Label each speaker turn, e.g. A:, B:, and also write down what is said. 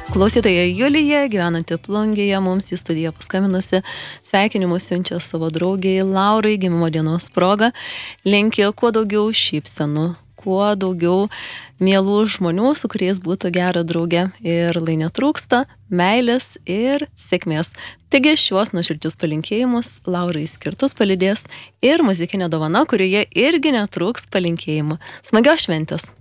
A: Klausytoja Julija, gyvenanti Plungėje, mums į studiją paskambinusi, sveikinimus siunčia savo draugiai Laurai gimimo dienos proga. Linki kuo daugiau šypsenų, kuo daugiau mielų žmonių, su kuriais būtų gera draugė ir lai netrūksta meilės ir sėkmės. Taigi šiuos nuoširdžius palinkėjimus Laurai skirtus palydės ir muzikinė dovana, kurioje irgi netrūks palinkėjimų. Smagios šventės!